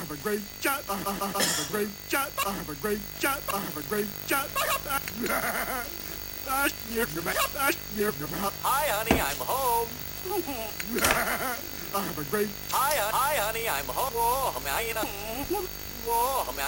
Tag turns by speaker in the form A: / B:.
A: have a great chat. I have a great chat. I have a great chat. I have a great chat.
B: Hi, honey, I'm home.
A: I have a great.
B: Hi, honey, I'm home. Whoa,